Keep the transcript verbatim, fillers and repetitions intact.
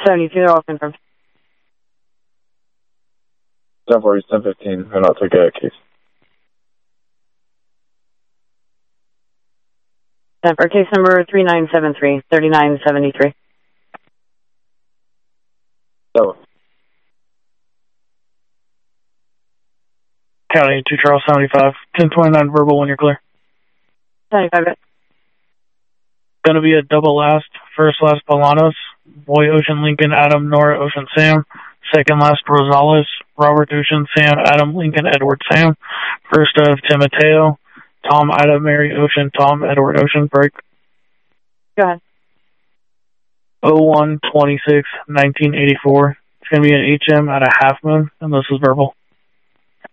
seventy-two, they're all confirmed. ten forty, ten fifteen, and I'll take a case. ten for case number three nine seven three, thirty-nine seventy-three. So. County two Charles seventy-five, ten twenty-nine verbal when you're clear. seventy-five. Going to be a double last, first last Bolanos, Boy Ocean Lincoln, Adam, Nora, Ocean Sam, second last Rosales, Robert Ocean, Sam, Adam, Lincoln, Edward, Sam, first of Timoteo, Tom, Ida, Mary, Ocean, Tom, Edward, Ocean, break. Go ahead. oh one twenty-six nineteen eighty-four. It's going to be an H M at a half moon, and this is verbal.